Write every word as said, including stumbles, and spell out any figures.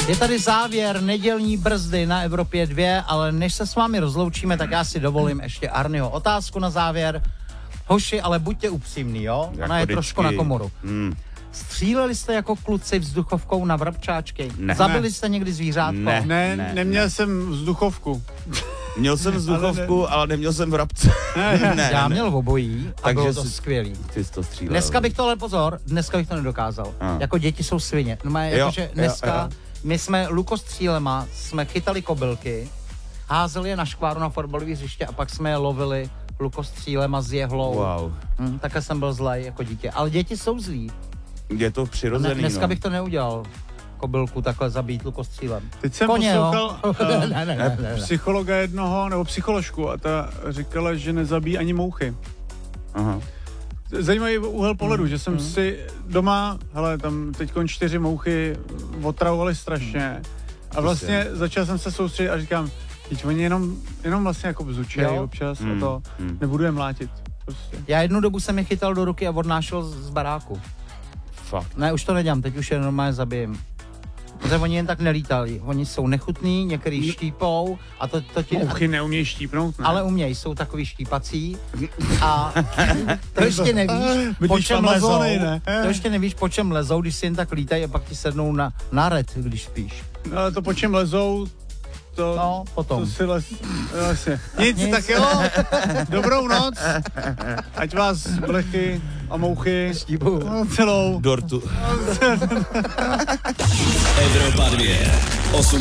Je tady závěr nedělní brzdy na Evropě dva, ale než se s vámi rozloučíme, tak já si dovolím ještě Arnyho otázku na závěr. Hoši, ale buďte upřímný, jo? Jako Ona je vždycky. trošku na komoru. Hmm. Stříleli jste jako kluci vzduchovkou na vrabčáčky? Ne. Zabili jste někdy zvířátko? Ne. Ne, Ne, neměl ne. jsem vzduchovku. Měl jsem vzduchovku, ale, ale neměl jsem vrabce. Ne, ne, Já ne. měl obojí a Takže bylo to jsi- skvělý. Ty jsi to střílel. Dneska bych to, ale pozor, dneska bych to nedokázal. A. Jako děti jsou svině. No, Jo, jakože dneska jo, jo. my jsme lukostřílema, jsme chytali kobylky, házeli je na škváru na fotbalové hřiště a pak jsme je lovili lukostřílema s jehlou. Wow. Hm, takhle jsem byl zlej jako dítě. Ale děti jsou zlí. Je to Ne, přirozený, dneska no. bych to neudělal. Kobylku takhle zabít lukostřílem. Teď jsem Koně, jo. poslouchal uh, ne, ne, ne, ne, ne. psychologa jednoho, nebo psycholožku, a ta říkala, že nezabíjí ani mouchy. Aha. Zajímavý úhel pohledu, že jsem si doma, hele, tam teď čtyři mouchy otravovaly strašně. A vlastně začal jsem se soustředit a říkám, teď oni jenom, jenom vlastně jako bzučej Jo. občas Hmm, a to, hmm. nebudu je mlátit. Prostě. Já jednu dobu jsem je chytal do ruky a odnášel z z baráku. Fakt. Ne, už to nedělám, teď už je normálně zabijem. Protože oni jen tak nelítali. Oni jsou nechutní, některý štípou a to, to ti... Mouchy neumějí štípnout, ne? Ale umějí, jsou takový štípací a to ještě nevíš, po Bydlíš čem v lezou, Amazonii, ne? to ještě nevíš, po čem lezou, když si jen tak lítají a pak ti sednou na, na red, když spíš. No, ale to po čem lezou, to, No, potom. to si les... Vlastně. Nic, Nic. tak jo, dobrou noc, ať vás blechy a mouchy Štípou. celou. Dortu. Evropa dva.